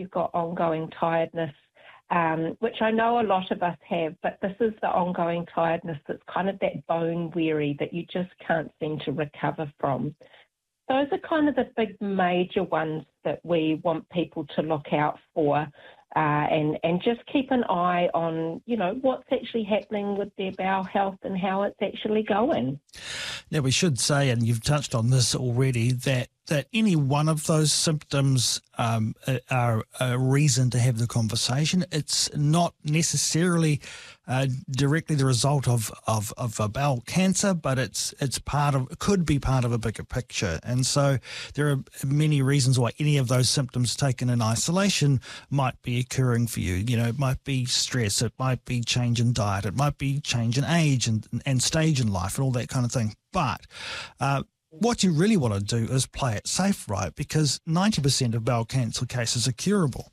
you've got ongoing tiredness, which I know a lot of us have, but this is the ongoing tiredness that's kind of that bone weary that you just can't seem to recover from. Those are kind of the big major ones that we want people to look out for, and just keep an eye on, what's actually happening with their bowel health and how it's actually going. Now, we should say, and you've touched on this already, that any one of those symptoms are a reason to have the conversation. It's not necessarily directly the result of a bowel cancer, but it could be part of a bigger picture. And so there are many reasons why any of those symptoms taken in isolation might be occurring for you. It might be stress, it might be change in diet, it might be change in age and stage in life and all that kind of thing. But what you really want to do is play it safe, right? Because 90% of bowel cancer cases are curable.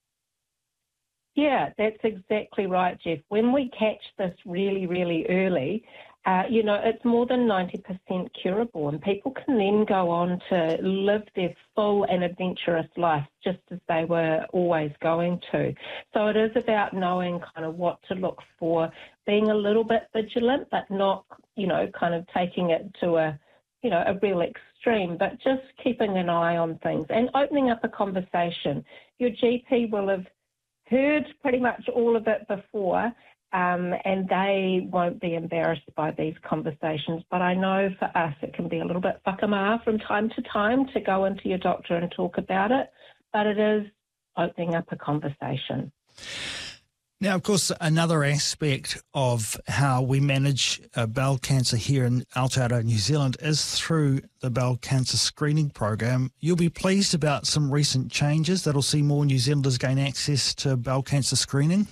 Yeah, that's exactly right, Jeff. When we catch this really, really early, it's more than 90% curable, and people can then go on to live their full and adventurous life just as they were always going to. So it is about knowing kind of what to look for, being a little bit vigilant, but not, kind of taking it to a real extreme, but just keeping an eye on things and opening up a conversation. Your GP will have heard pretty much all of it before, and they won't be embarrassed by these conversations. But I know for us it can be a little bit whakama from time to time to go into your doctor and talk about it, but it is opening up a conversation. Now, of course, another aspect of how we manage bowel cancer here in Aotearoa, New Zealand, is through the bowel cancer screening program. You'll be pleased about some recent changes that'll see more New Zealanders gain access to bowel cancer screening.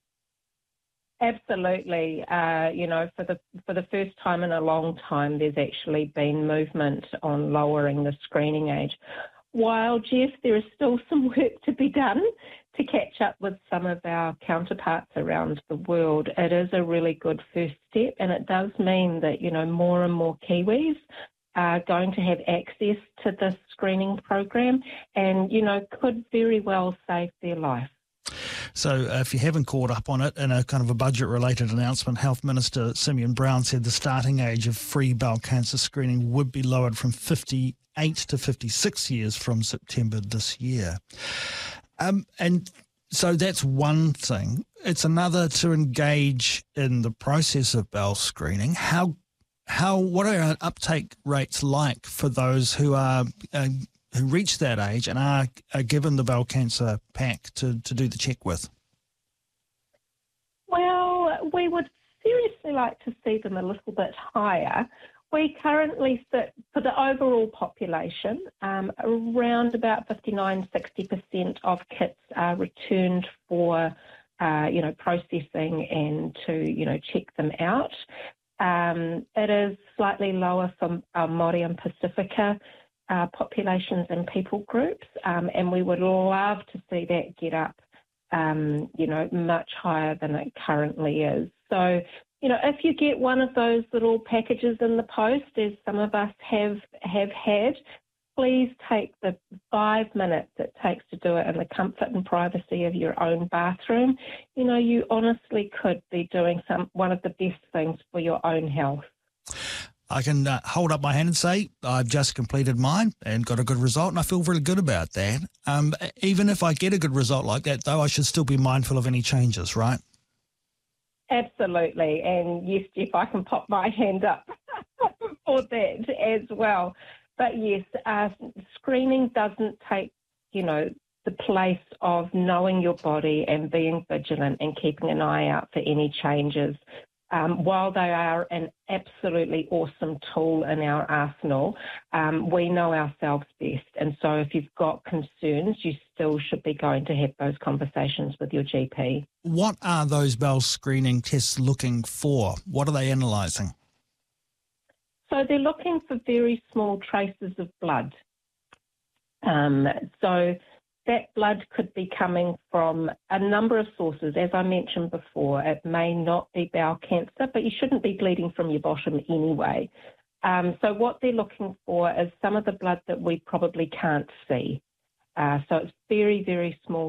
Absolutely. For the first time in a long time, there's actually been movement on lowering the screening age. While, Jeff, there is still some work to be done to catch up with some of our counterparts around the world, it is a really good first step, and it does mean that, more and more Kiwis are going to have access to this screening program and, could very well save their life. So if you haven't caught up on it, in a kind of a budget-related announcement, Health Minister Simeon Brown said the starting age of free bowel cancer screening would be lowered from 58 to 56 years from September this year. And so that's one thing. It's another to engage in the process of bowel screening. What are our uptake rates like for those who are who reach that age and are given the bowel cancer pack to do the check with? Well, we would seriously like to see them a little bit higher. We currently sit, for the overall population, around about 59-60% of kits are returned for, processing and to, check them out. It is slightly lower for our Māori and Pacifica populations and people groups, and we would love to see that get up, much higher than it currently is. So, if you get one of those little packages in the post, as some of us have had, please take the 5 minutes it takes to do it in the comfort and privacy of your own bathroom. You honestly could be doing one of the best things for your own health. I can hold up my hand and say I've just completed mine and got a good result, and I feel really good about that. Even if I get a good result like that, though, I should still be mindful of any changes, right? Absolutely. And yes, Jeff, I can pop my hand up for that as well. But yes, screening doesn't take, the place of knowing your body and being vigilant and keeping an eye out for any changes. While they are an absolutely awesome tool in our arsenal, we know ourselves best. And so if you've got concerns, you still should be going to have those conversations with your GP. What are those bowel screening tests looking for? What are they analysing? So they're looking for very small traces of blood. So that blood could be coming from a number of sources. As I mentioned before, it may not be bowel cancer, but you shouldn't be bleeding from your bottom anyway. So what they're looking for is some of the blood that we probably can't see. So it's very, very small